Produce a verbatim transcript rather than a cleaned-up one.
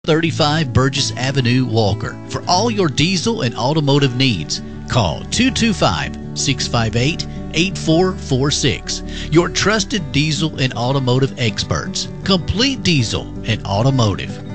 thirty-five Burgess Avenue, Walker. For all your diesel and automotive needs, call two two five, six five eight, eight four four six. Your trusted diesel and automotive experts. Complete Diesel and Automotive.